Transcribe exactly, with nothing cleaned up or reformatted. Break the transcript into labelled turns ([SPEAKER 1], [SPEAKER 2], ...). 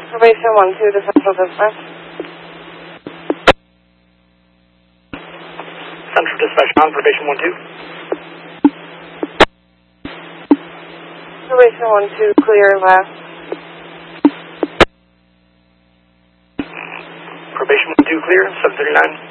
[SPEAKER 1] Probation one two to Central Dispatch.
[SPEAKER 2] Central Dispatch on probation one two.
[SPEAKER 1] Probation one two, clear last.
[SPEAKER 2] Probation one two clear, seven thirty-nine.